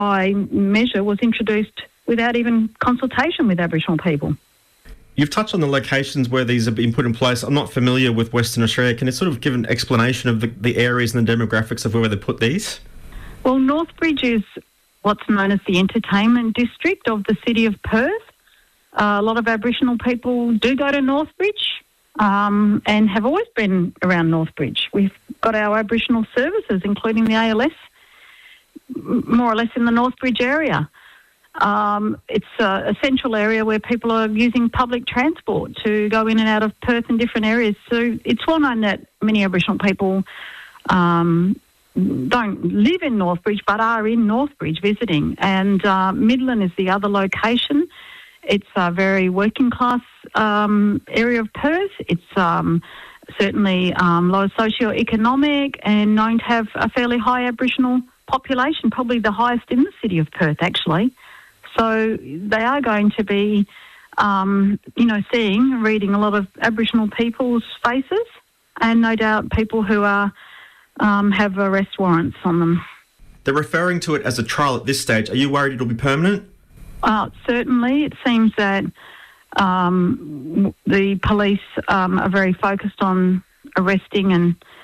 measure was introduced without even consultation with Aboriginal people. You've touched on the locations where these have been put in place. I'm not familiar with Western Australia. Can you sort of give an explanation of the areas and the demographics of where they put these? Well, Northbridge is what's known as the entertainment district of the city of Perth. A lot of Aboriginal people do go to Northbridge and have always been around Northbridge. We've got our Aboriginal services, including the ALS, more or less in the Northbridge area. It's a central area where people are using public transport to go in and out of Perth in different areas. So it's well known that many Aboriginal people don't live in Northbridge but are in Northbridge visiting. And Midland is the other location. It's a very working class area of Perth. It's certainly low socio-economic and known to have a fairly high Aboriginal population, probably the highest in the city of Perth, actually. So they are going to be, seeing, reading a lot of Aboriginal people's faces, and no doubt people who are have arrest warrants on them. They're referring to it as a trial at this stage. Are you worried it'll be permanent? Certainly. It seems that the police are very focused on arresting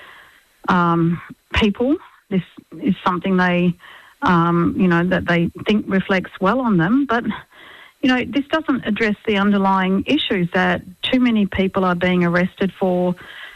and people. This is something they, that they think reflects well on them. But, this doesn't address the underlying issues that too many people are being arrested for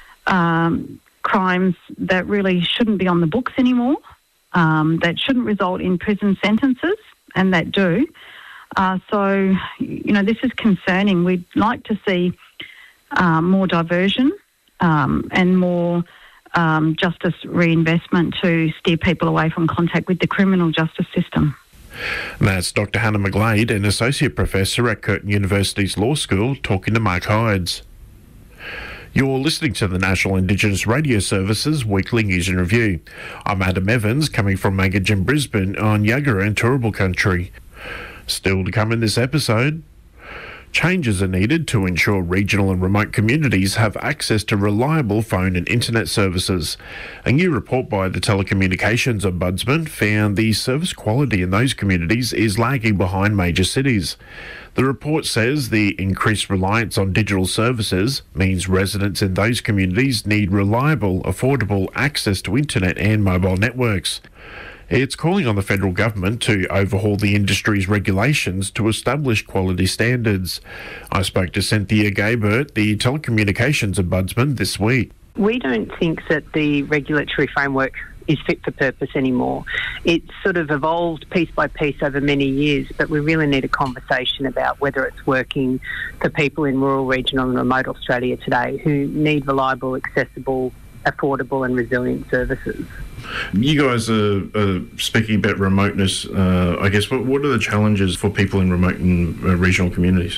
crimes that really shouldn't be on the books anymore, that shouldn't result in prison sentences, and that do. So, this is concerning. We'd like to see more diversion and more justice reinvestment to steer people away from contact with the criminal justice system. That's Dr. Hannah McGlade, an Associate Professor at Curtin University's Law School, talking to Mike Hydes. You're listening to the National Indigenous Radio Service's Weekly News and Review. I'm Adam Evans, coming from Magajin, Brisbane, on Yagara and Turrbal country. Still to come in this episode, changes are needed to ensure regional and remote communities have access to reliable phone and internet services. A new report by the Telecommunications Ombudsman found the service quality in those communities is lagging behind major cities. The report says the increased reliance on digital services means residents in those communities need reliable, affordable access to internet and mobile networks. It's calling on the federal government to overhaul the industry's regulations to establish quality standards. I spoke to Cynthia Gaybert, the Telecommunications Ombudsman, this week. We don't think that the regulatory framework is fit for purpose anymore. It's sort of evolved piece by piece over many years, but we really need a conversation about whether it's working for people in rural, regional and remote Australia today who need reliable, accessible, affordable and resilient services. You guys are speaking about remoteness. I guess, what are the challenges for people in remote and regional communities?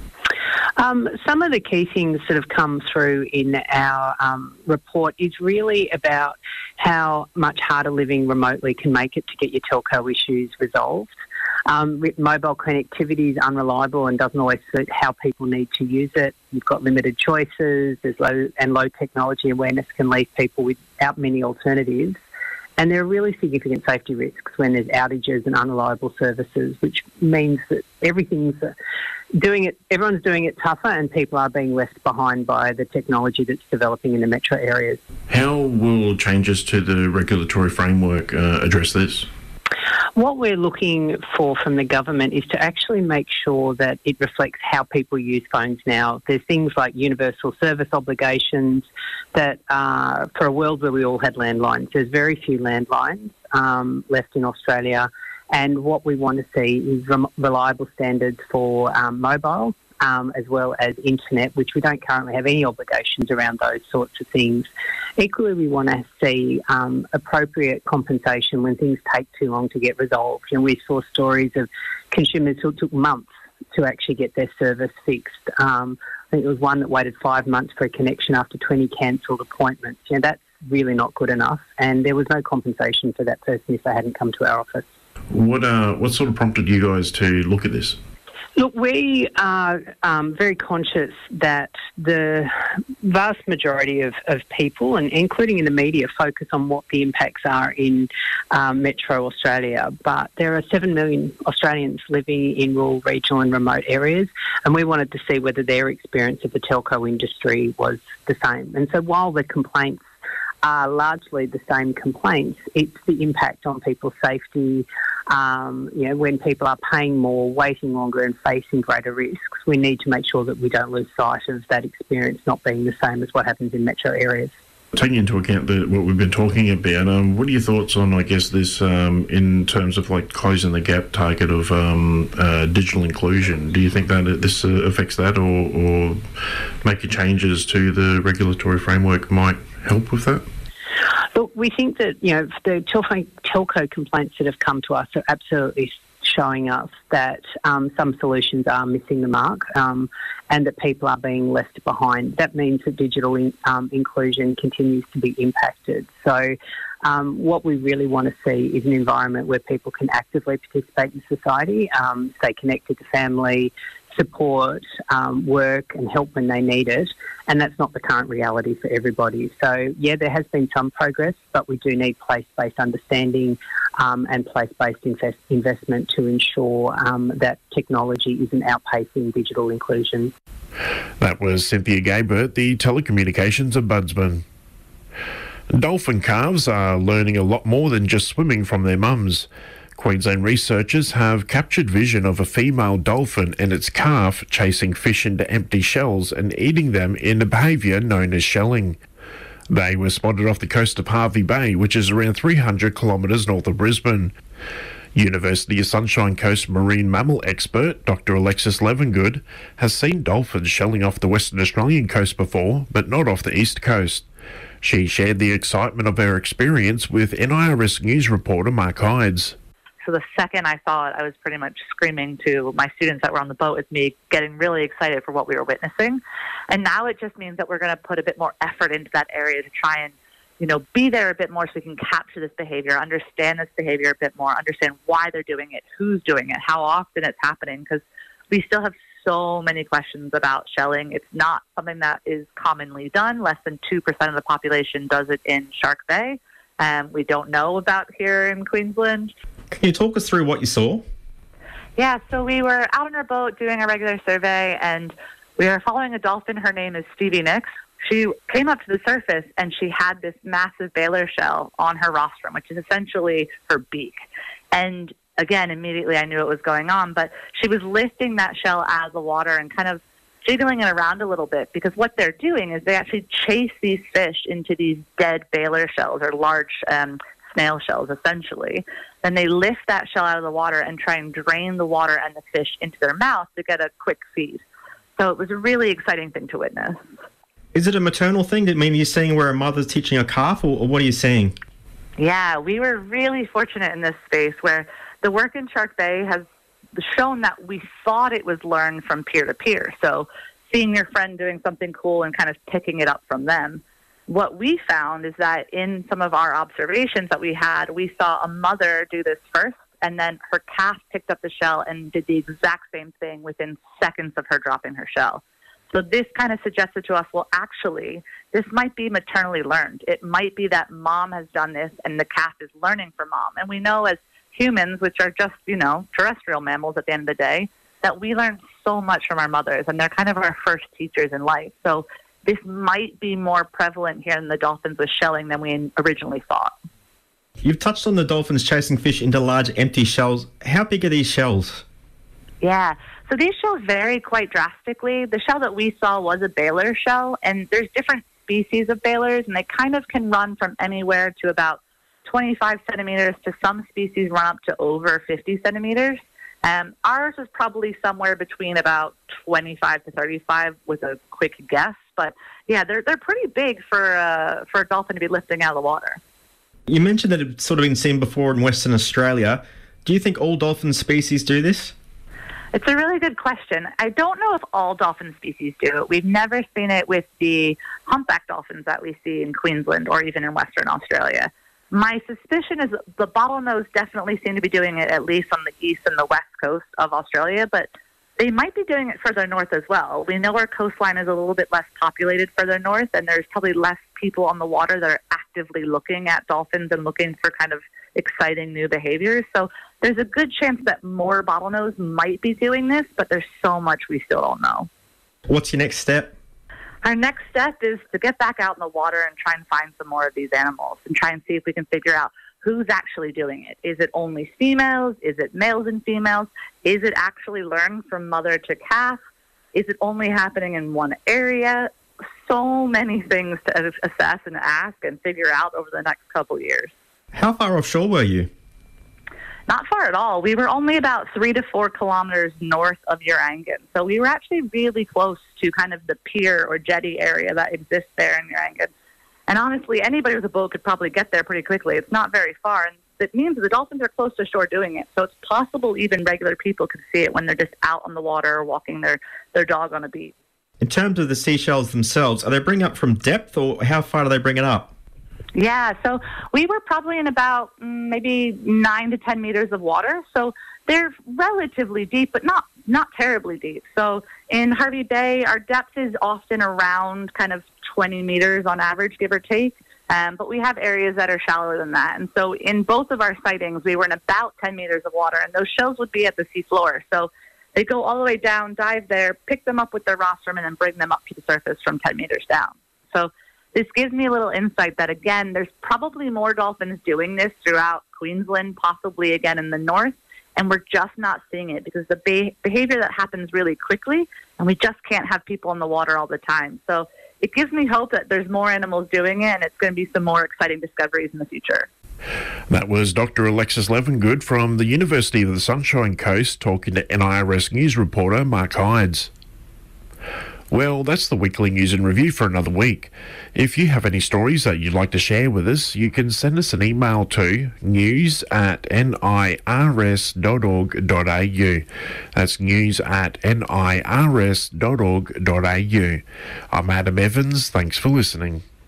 Some of the key things that have come through in our report is really about how much harder living remotely can make it to get your telco issues resolved. Mobile connectivity is unreliable and doesn't always suit how people need to use it. You've got limited choices. Low technology awareness can leave people without many alternatives. And there are really significant safety risks when there's outages and unreliable services, which means that everyone's doing it tougher and people are being left behind by the technology that's developing in the metro areas. How will changes to the regulatory framework address this? What we're looking for from the government is to actually make sure that it reflects how people use phones now. There's things like universal service obligations that for a world where we all had landlines. There's very few landlines left in Australia, and what we want to see is reliable standards for mobile as well as internet, which we don't currently have any obligations around those sorts of things. Equally, we want to see appropriate compensation when things take too long to get resolved. And we saw stories of consumers who took months to actually get their service fixed. I think there was one that waited 5 months for a connection after 20 cancelled appointments. That's really not good enough, and there was no compensation for that person if they hadn't come to our office. What sort of prompted you guys to look at this? Look, we are very conscious that the vast majority of people, and including in the media, focus on what the impacts are in metro Australia. But there are 7 million Australians living in rural, regional and remote areas, and we wanted to see whether their experience of the telco industry was the same. And so while the complaints are largely the same complaints, it's the impact on people's safety. When people are paying more, waiting longer and facing greater risks, we need to make sure that we don't lose sight of that experience not being the same as what happens in metro areas. Taking into account what we've been talking about, what are your thoughts on, I guess, this in terms of like closing the gap target of digital inclusion? Do you think that this affects that, or making changes to the regulatory framework might help with that? Look, we think that, the telco complaints that have come to us are absolutely showing us that some solutions are missing the mark and that people are being left behind. That means that digital inclusion continues to be impacted. So what we really want to see is an environment where people can actively participate in society, stay connected to family, support, work and help when they need it, and that's not the current reality for everybody. So, yeah, there has been some progress, but we do need place-based understanding and place-based investment to ensure that technology isn't outpacing digital inclusion. That was Cynthia Gaybert, the Telecommunications Ombudsman. Dolphin calves are learning a lot more than just swimming from their mums. Queensland researchers have captured vision of a female dolphin and its calf chasing fish into empty shells and eating them in a behaviour known as shelling. They were spotted off the coast of Hervey Bay, which is around 300 kilometres north of Brisbane. University of Sunshine Coast marine mammal expert Dr Alexis Levengood has seen dolphins shelling off the Western Australian coast before, but not off the east coast. She shared the excitement of her experience with NIRS News reporter Mark Hydes. So the second I saw it, I was pretty much screaming to my students that were on the boat with me, getting really excited for what we were witnessing. And now it just means that we're going to put a bit more effort into that area to try and, be there a bit more so we can capture this behavior, understand this behavior a bit more, understand why they're doing it, who's doing it, how often it's happening, because we still have so many questions about shelling. It's not something that is commonly done. Less than 2% of the population does it in Shark Bay. We don't know about here in Queensland. Can you talk us through what you saw? Yeah, so we were out on our boat doing a regular survey, and we were following a dolphin. Her name is Stevie Nicks. She came up to the surface, and she had this massive baler shell on her rostrum, which is essentially her beak. And again, immediately I knew what was going on, but she was lifting that shell out of the water and kind of jiggling it around a little bit, because what they're doing is they actually chase these fish into these dead baler shells, or large snail shells, essentially. Then they lift that shell out of the water and try and drain the water and the fish into their mouth to get a quick feed. So it was a really exciting thing to witness. Is it a maternal thing? I mean, you're seeing where a mother's teaching a calf, or what are you seeing? Yeah, we were really fortunate in this space where the work in Shark Bay has shown that we thought it was learned from peer to peer. So seeing your friend doing something cool and kind of picking it up from them. What we found is that in some of our observations that we had, we saw a mother do this first, and then her calf picked up the shell and did the exact same thing within seconds of her dropping her shell. So this kind of suggested to us, well, actually, this might be maternally learned. It might be that mom has done this and the calf is learning from mom. And we know as humans, which are just, terrestrial mammals at the end of the day, that we learn so much from our mothers, and they're kind of our first teachers in life. So this might be more prevalent here in the dolphins with shelling than we originally thought. You've touched on the dolphins chasing fish into large empty shells. How big are these shells? Yeah, so these shells vary quite drastically. The shell that we saw was a baler shell, and there's different species of balers, and they kind of can run from anywhere to about 25 centimeters to some species run up to over 50 centimeters. Ours is probably somewhere between about 25 to 35 with a quick guess. But yeah, they're pretty big for a dolphin to be lifting out of the water. You mentioned that it's sort of been seen before in Western Australia. Do you think all dolphin species do this? It's a really good question. I don't know if all dolphin species do it. We've never seen it with the humpback dolphins that we see in Queensland or even in Western Australia. My suspicion is the bottlenose definitely seem to be doing it, at least on the east and the west coast of Australia, but they might be doing it further north as well. We know our coastline is a little bit less populated further north, and there's probably less people on the water that are actively looking at dolphins and looking for kind of exciting new behaviors. So there's a good chance that more bottlenose might be doing this, but there's so much we still don't know. What's your next step? Our next step is to get back out in the water and try and find some more of these animals and try and see if we can figure out who's actually doing it. Is it only females? Is it males and females? Is it actually learned from mother to calf? Is it only happening in one area? So many things to assess and ask and figure out over the next couple years. How far offshore were you? Not far at all. We were only about 3 to 4 kilometers north of Urangan. So we were actually really close to kind of the pier or jetty area that exists there in Urangan. And honestly, anybody with a boat could probably get there pretty quickly. It's not very far. And it means the dolphins are close to shore doing it. So it's possible even regular people could see it when they're just out on the water or walking their dog on a beach. In terms of the seashells themselves, are they bringing up from depth, or how far do they bring it up? Yeah, so we were probably in about maybe 9 to 10 meters of water. So they're relatively deep, but not terribly deep. So in Hervey Bay, our depth is often around kind of 20 meters on average, give or take. But we have areas that are shallower than that. And so in both of our sightings, we were in about 10 meters of water, and those shells would be at the seafloor. So they go all the way down, dive there, pick them up with their rostrum, and then bring them up to the surface from 10 meters down. So this gives me a little insight that, again, there's probably more dolphins doing this throughout Queensland, possibly again in the north, and we're just not seeing it because the behavior that happens really quickly, and we just can't have people in the water all the time. So it gives me hope that there's more animals doing it, and it's going to be some more exciting discoveries in the future. That was Dr. Alexis Levengood from the University of the Sunshine Coast talking to NIRS News reporter Mark Hydes. Well, that's the weekly news and review for another week. If you have any stories that you'd like to share with us, you can send us an email to news@nirs.org.au. That's news@nirs.org.au. I'm Adam Evans. Thanks for listening.